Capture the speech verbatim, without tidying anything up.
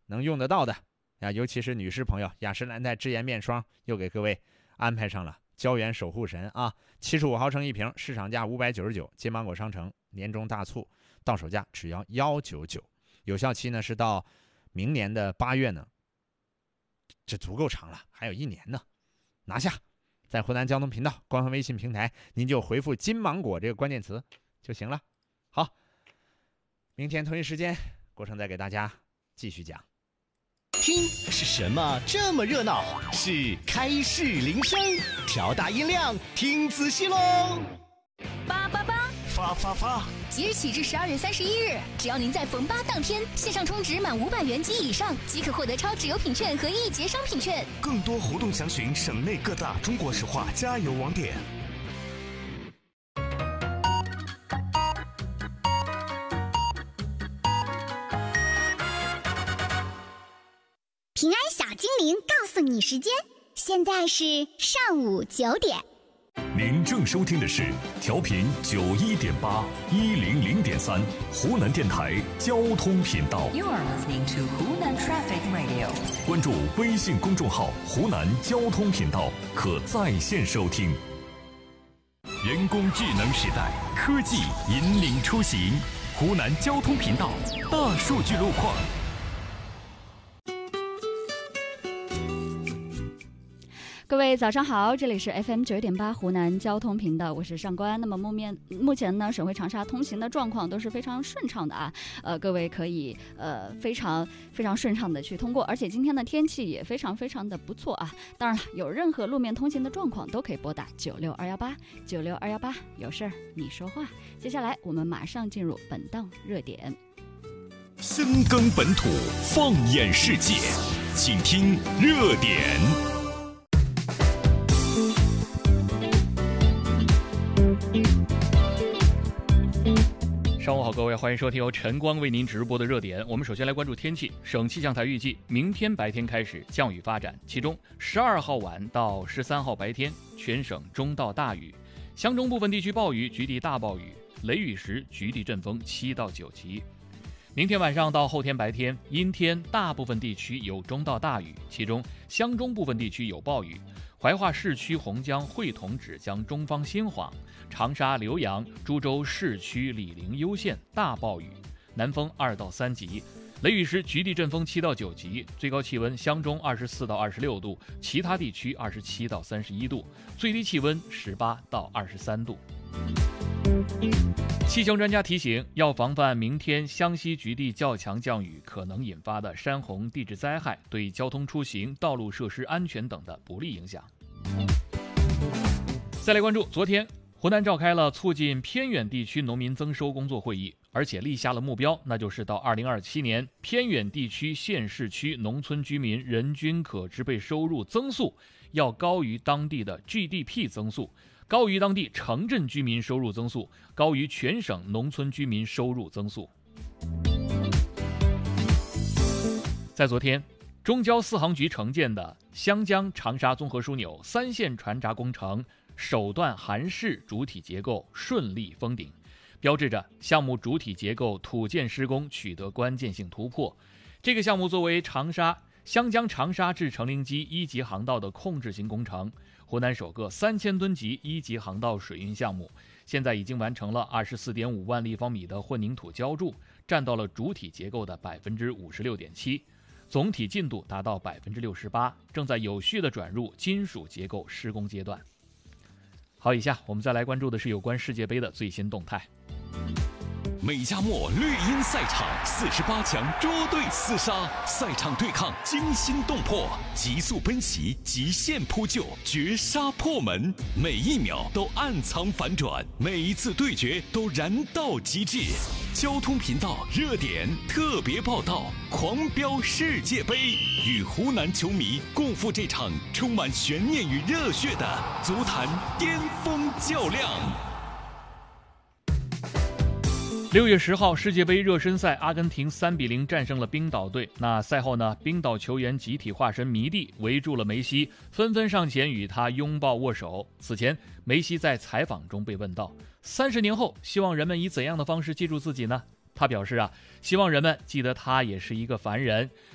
能用得到的啊，尤其是女士朋友，雅诗兰黛智颜面霜又给各位安排上了胶原守护神啊，七十五毫升一瓶，市场价五百九十九，金芒果商城年终大促，到手价只要一百九十九，有效期呢是到明年的八月呢，这足够长了，还有一年呢，拿下！在湖南交通频道官方微信平台，您就回复金芒果这个关键词就行了。好，明天同一时间，国成再给大家继续讲。 听是什么这么热闹？是开市铃声，调大音量，听仔细喽！ 八八八， 发发发！ 即日起至十二月三十一日，只要您在逢八当天线上充值满五百元及以上，即可获得超值优品券和一节商品券。 更多活动详询省内各大中国石化加油网点。 平安小精灵告诉你时间，现在是上午九点。 您正收听的是调频九一点八一零零点三湖南电台交通频道。 You are listening to Hunan Traffic Radio。 关注微信公众号湖南交通频道，可在线收听。人工智能时代，科技引领出行。湖南交通频道大数据路况。 各位早上好，这里是 F M 九点八湖南交通频道，我是上官。那么目面目前呢，省会长沙通行的状况都是非常顺畅的啊，呃，各位可以呃非常非常顺畅的去通过，而且今天的天气也非常非常的不错啊。当然了，有任何路面通行的状况都可以拨打九六二幺八九六二幺八，有事儿你说话。接下来我们马上进入本档热点。 深耕本土，放眼世界，请听热点。 上午好，各位，欢迎收听由晨光为您直播的热点。我们首先来关注天气。省气象台预计，明天白天开始降雨发展，其中十二号晚到十三号白天全省中到大雨，湘中部分地区暴雨，局地大暴雨，雷雨时局地阵风七到九级。明天晚上到后天白天阴天，大部分地区有中到大雨，其中湘中部分地区有暴雨。怀化市区洪江、会同芷江、中方新晃、长沙、浏阳、株洲市区醴陵攸县大暴雨，南风二到三级，雷雨时局地阵风七到九级，最高气温湘中二十四到二十六度，其他地区二十七到三十一度，最低气温十八到二十三度。气象专家提醒，要防范明天湘西局地较强降雨可能引发的山洪、地质灾害对交通出行、道路设施安全等的不利影响。再来关注，昨天湖南召开了促进偏远地区农民增收工作会议，而且立下了目标，那就是到二零二七年，偏远地区县市区农村居民人均可支配收入增速要高于当地的 G D P 增速，高于当地城镇居民收入增速，高于全省农村居民收入增速。在昨天，中交四航局承建的湘江长沙综合枢纽三线船闸工程首段韩式主体结构顺利封顶，标志着项目主体结构土建施工取得关键性突破。这个项目作为长沙湘江长沙至成陵机一级航道的控制型工程，湖南首个三千吨级一级航道水运项目，现在已经完成了二十四点五万立方米的混凝土浇筑，占到了主体结构的百分之五十六点七，总体进度达到百分之六十八，正在有序的转入金属结构施工阶段。好，以下我们再来关注的是有关世界杯的最新动态。 美加墨绿茵赛场四十八强捉对厮杀，赛场对抗惊心动魄，急速奔袭，极限扑救，绝杀破门，每一秒都暗藏反转，每一次对决都燃到极致。交通频道热点特别报道，狂飙世界杯，与湖南球迷共赴这场充满悬念与热血的足坛巅峰较量。 六月十号，世界杯热身赛，阿根廷三比零战胜了冰岛队。那赛后呢，冰岛球员集体化身迷弟，围住了梅西，纷纷上前与他拥抱握手。此前，梅西在采访中被问到，三十年后希望人们以怎样的方式记住自己呢？他表示啊，希望人们记得他也是一个凡人，